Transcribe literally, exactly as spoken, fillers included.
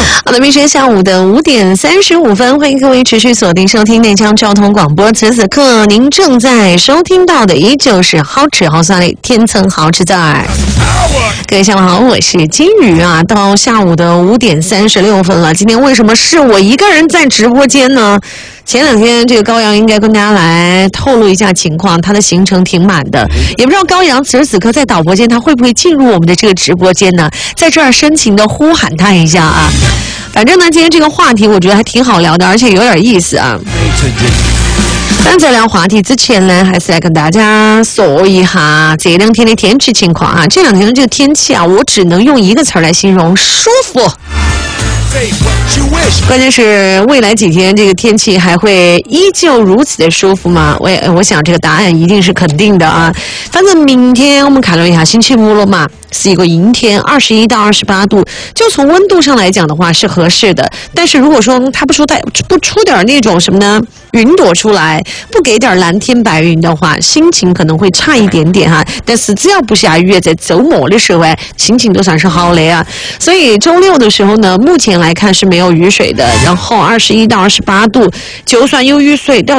好的，明天下午的五点三十五分，欢迎各位持续锁定收听内江交通广播。此此刻您正在收听到的依旧是好吃好酸的天层好吃在。各位下午好，我是金鱼啊。到下午的五点三十六分了，今天为什么是我一个人在直播间呢？前两天这个高阳应该跟大家来透露一下情况，他的行程挺满的，也不知道高阳此时此刻在导播间，他会不会进入我们的这个直播间呢？在这儿深情的呼喊他一下啊！反正呢，今天这个话题我觉得还挺好聊的，而且有点意思啊。但在聊话题之前呢，还是来跟大家说一下这两天的天气情况啊。这两天的这个天气啊，我只能用一个词来形容：舒服。关键是未来几天这个天气还会依旧如此的舒服吗？我我想这个答案一定是肯定的啊。反正明天我们看了一下，星期五了嘛，是一个阴天，二十一到二十八度，就从温度上来讲的话是合适的。但是如果说它不出带不出点那种什么呢，云朵出来，不给点蓝天白云的话，心情可能会差一点点哈。但是只要不下雨，在周末的时候哎，心情都算是好的啊。所以周六的时候呢，目前来看是没有雨水的，然后二十一到二十八度，就算有雨水，